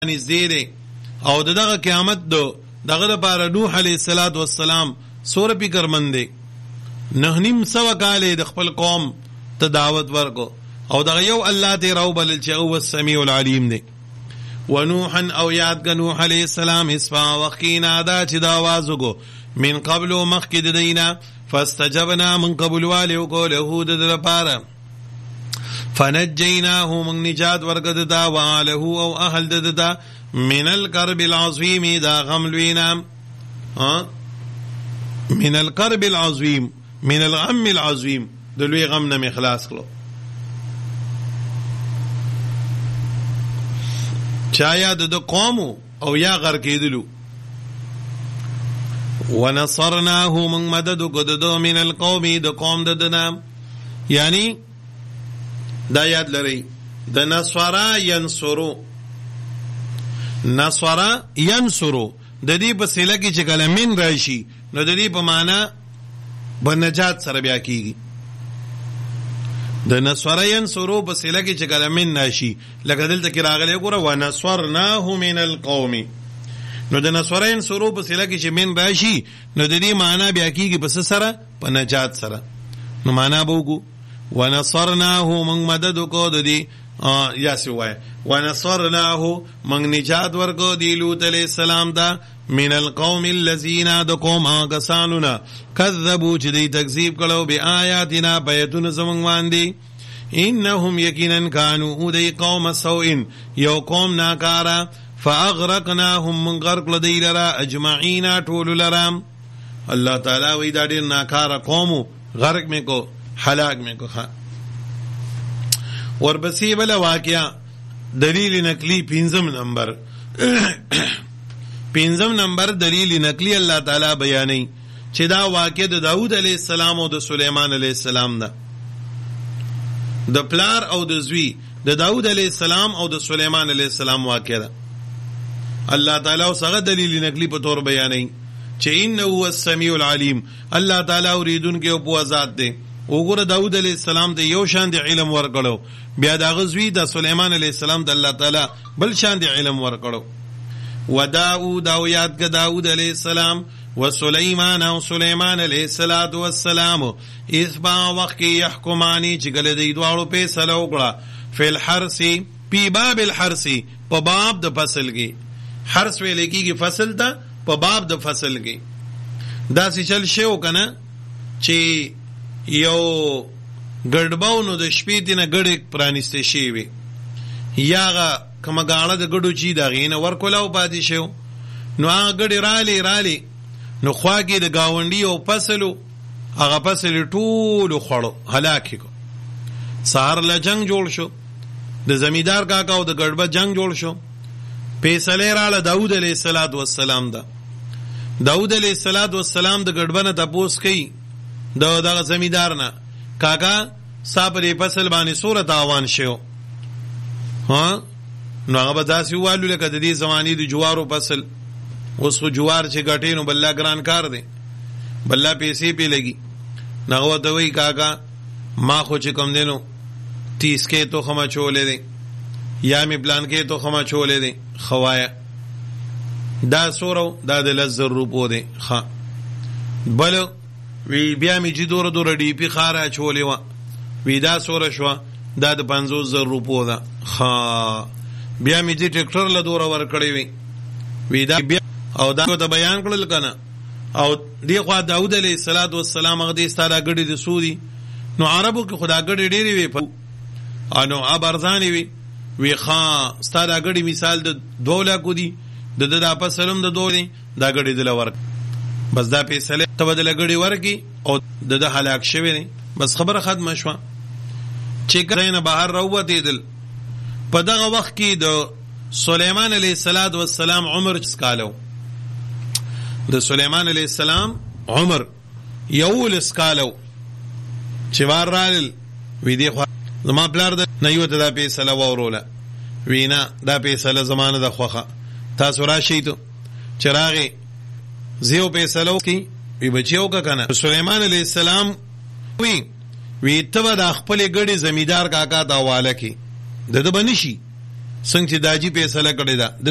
نږدې دی او دغه قیامت دغه لپاره نوح علیه السلام سوره فکرمند دی 9.5 کاله د خپل قوم ته دعوت ورکو او دغه یو الله ته راو بلل چې هو السمیع العلیم دی. ونوحا او یاد کا نوح علیه السلام اسفا وقینا دا چې دا आवाज وګو من قبل مخکې د دینا فاستجبنا من قبل والو کو له د لپاره فنجیناه من نجات ورکد دا واله او اهل ددا من الكرب العظیم دا غم لوینا من الكرب العظیم من الغم العظیم د لوی غم نه مخلاص کړو. چایا د قوم او یا غر کېدلو. ونصرناه من مدد قددو من القوم د قوم ددنا یعنی دا یاد لري د نصرا ینصرو د دې په سله کې چې کله من راشي نو د دې په معنا بنجات سره بیا کیږي. د نصرا ینصرو په سله کې چې کله من راشي لکه دلته کې راغلی ګوره ونصرناه من القوم نو د نصرا ینصرو په سله کې چې من راشي نو د دې معنا بیا کیږي پس سره په نجات سره. نو معنا به وګو ونصرناه من مدد کو د دې یا سوای ونصرناه من نجات ورکو دی لوط علیہ السلام دا من القوم الذين د قوم آگسانونا کذبو چې دی تکذیب کړو بی آیاتنا بیتون زمون باندې انهم یقینا کانوا دی قوم سوء یو قوم ناکارا فاغرقناهم من غرق لدی لرا اجمعین طول لرام. اللہ تعالی وی دا دیر ناکارا قومو غرق میں کو حلاک میں کو خان. وربسی بلا واقعہ دلیل نقلی 5 نمبر دلیل نقلی اللہ تعالی بیانی چې دا واقع د داود علیہ السلام او د سلیمان علیہ السلام دا د پلار او د زوی د داود علیہ السلام او د سلیمان علیہ السلام واقع دا اللہ تعالی او څنګه دلیل نقلی په تور بیانی چې انه هو السمیع العلیم. اللہ تعالی اوریدون کې او په ذات دی. وګوره داود علیہ السلام ته یو شان د علم ورکړو بیا د غزوی د سلیمان علیہ السلام ته الله تعالی بل شان د علم ورکړو. وداود او یاد ک داود علیہ السلام وسلیمان او سلیمان علیہ السلام اسبا وقت یحکمانی چې ګل دی دواړو په سلو وکړه فل حرس پی باب الحرس په باب د فصل کې حرس ویل کېږي فصل ته په باب د فصل کې دا څه چل شو کنه چې یو ګډباو نو د شپې دینه ګډې پرانسته شي وي یاغه کومه غاړه د ګډو چی دا غینه ورکولاو پاتې شو نو هغه ګډې رالی نو خواږي د گاونډي او فصلو هغه فصل ټول خړو هلاک کو. سهار له جنگ جوړ شو د زمیدار کاکا او د ګډبه جنگ جوړ شو. فیصله رااله داود علیہ السلام دا داود علیہ السلام د ګډبه نه تپوس کوي دغه زمیدار نه کاکا صابرې فصل باندې صورت آوان شو ها نو هغه به داسې والو لکه د دې زمانې د جوارو فصل اوس خو جوار چې ګټې نو بللا ګران کار دی بللا پیسې پې لګي نغه ته وایي کاکا ما خو چې کوم دی نو 30 کې تخمه چولې دی یا مې پلان کې تخمه چولې دی خوایا دا سورو دا د 10,000 روپو دی ښه بل وی بیا می چې دور ډی پی خاره چولې و وی دا سوره شو دا د 50,000 روپو ده ها بیا می چې ټریکټر له دور ور کړی وی دا بیا او دا ته بیان کړل کنه او دی خو داود علیہ السلام هغه دې ستاره غړي د سودی نو عربو کې خدا غړي ډېری وی انو ابرزانی وی خا ستاره غړي مثال د 2 لک دی د اپس سلام د 2 دی دا غړي دل ور بس دا پیسله تبدل غړي ورکی او د هلاک شوی نه بس خبره ختم شوه چې کړه نه بهر راوته دل په دغه وخت کې د سليمان عليه السلام عمر څکالو د سليمان عليه السلام عمر یول اسکالو چې ورال وی دی خو زما بلار د نه یو ته دا پیسله وروله وینا دا پیسله زمانه د خوخه تاسو راشي ته چراغي زیو پیسلو کی وی بچیو کا کنه سلیمان علیہ السلام وی تبا دا خپل ګړي زمیدار کاکا دا واله کی د بنشي څنګه چې داجی پیسله کړی دا